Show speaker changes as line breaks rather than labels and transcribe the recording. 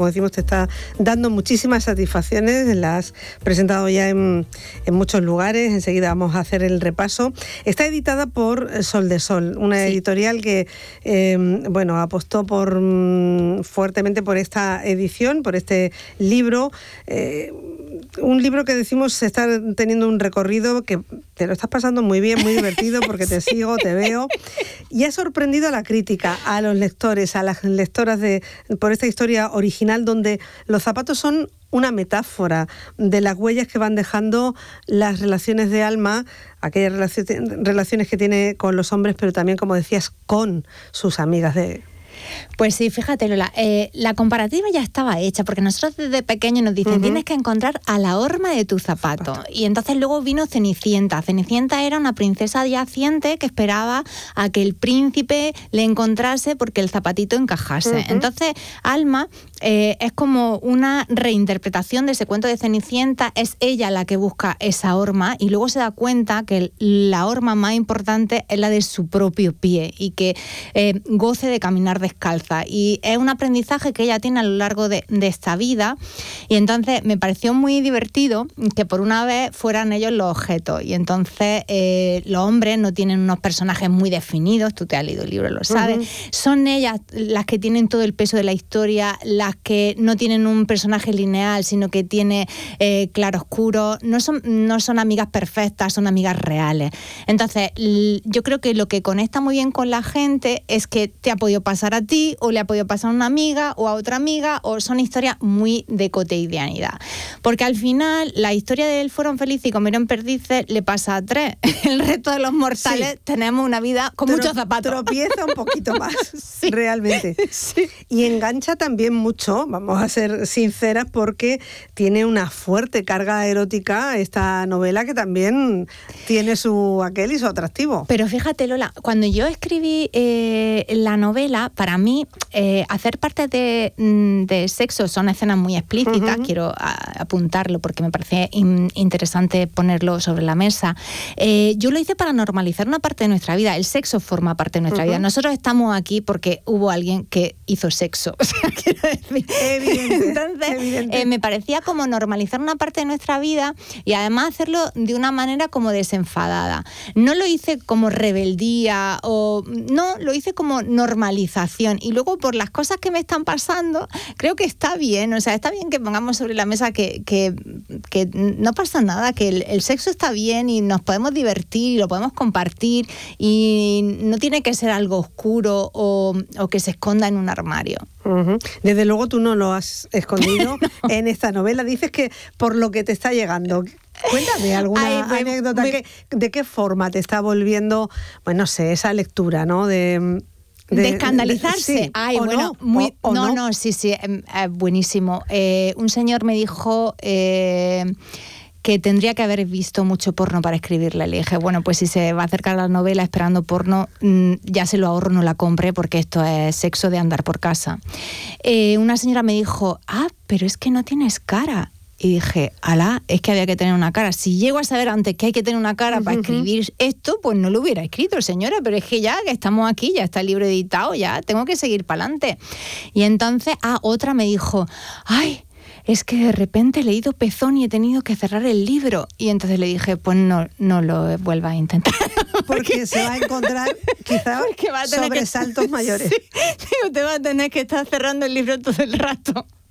como decimos, te está dando muchísimas satisfacciones, las has presentado ya en muchos lugares, enseguida vamos a hacer el repaso. Está editada por Sol de Sol, una editorial que apostó fuertemente por esta edición, por este libro, un libro que decimos está teniendo un recorrido que te lo estás pasando muy bien, muy divertido, porque te sigo, te veo, y ha sorprendido a la crítica, a los lectores, a las lectoras por esta historia original donde los zapatos son una metáfora de las huellas que van dejando las relaciones de Alma, aquellas relaciones que tiene con los hombres, pero también, como decías, con sus amigas de...
Pues sí, fíjate, Lola, la comparativa ya estaba hecha, porque nosotros desde pequeños nos dicen, tienes que encontrar a la horma de tu zapato. Y entonces luego vino Cenicienta. Cenicienta era una princesa adyacente que esperaba a que el príncipe le encontrase porque el zapatito encajase. Entonces, Alma es como una reinterpretación de ese cuento de Cenicienta. Es ella la que busca esa horma y luego se da cuenta que la horma más importante es la de su propio pie y que goce de caminar descalza, y es un aprendizaje que ella tiene a lo largo de esta vida. Y entonces me pareció muy divertido que por una vez fueran ellos los objetos, y entonces los hombres no tienen unos personajes muy definidos, tú te has leído el libro, lo sabes, son ellas las que tienen todo el peso de la historia, las que no tienen un personaje lineal, sino que tiene claroscuro, no son amigas perfectas, son amigas reales. Entonces yo creo que lo que conecta muy bien con la gente es que te ha podido pasar a ti, o le ha podido pasar a una amiga o a otra amiga, o son historias muy de cotidianidad. Porque al final la historia del Fueron Felices y Comieron Perdices le pasa a 3. El resto de los mortales tenemos una vida con muchos zapatos.
Tropieza un poquito más, realmente. Sí. Y engancha también mucho, vamos a ser sinceras, porque tiene una fuerte carga erótica esta novela, que también tiene su aquel y su atractivo.
Pero fíjate, Lola, cuando yo escribí la novela, para mí, hacer parte de sexo son escenas muy explícitas, quiero apuntarlo porque me parece interesante ponerlo sobre la mesa. Yo lo hice para normalizar una parte de nuestra vida. El sexo forma parte de nuestra vida. Nosotros estamos aquí porque hubo alguien que hizo sexo. O sea, quiero decir.
Evidente.
Entonces, me parecía como normalizar una parte de nuestra vida y además hacerlo de una manera como desenfadada. No lo hice como rebeldía no, lo hice como normalización. Y luego, por las cosas que me están pasando, creo que está bien. O sea, está bien que pongamos sobre la mesa que no pasa nada, que el sexo está bien y nos podemos divertir y lo podemos compartir, y no tiene que ser algo oscuro o que se esconda en un armario.
Desde luego tú no lo has escondido en esta novela. Dices que por lo que te está llegando. Cuéntame alguna anécdota. ¿De qué forma te está volviendo, pues no sé, esa lectura, ¿no? De
escandalizarse.
Sí, bueno,
no, sí, buenísimo. Un señor me dijo que tendría que haber visto mucho porno para escribirla. Le dije, bueno, pues si se va a acercar a la novela esperando porno, ya se lo ahorro, no la compre, porque esto es sexo de andar por casa. Una señora me dijo, pero es que no tienes cara. Y dije, es que había que tener una cara. Si llego a saber antes que hay que tener una cara para escribir esto, pues no lo hubiera escrito, señora, pero es que ya que estamos aquí, ya está el libro editado, ya tengo que seguir para adelante. Y entonces, otra me dijo, es que de repente he leído pezón y he tenido que cerrar el libro. Y entonces le dije, pues no lo vuelva a intentar.
Porque se va a encontrar quizás sobresaltos mayores.
Sí, te va a tener que estar cerrando el libro todo el rato.